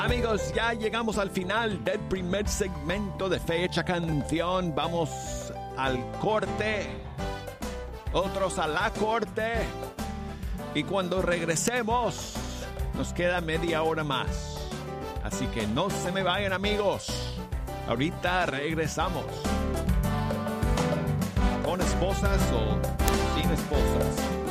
Amigos, ya llegamos al final del primer segmento de Fecha Canción. Vamos al corte, otros a la corte. Y cuando regresemos, nos queda media hora más. Así que no se me vayan, amigos. Ahorita regresamos. ¿Con esposas o sin esposas?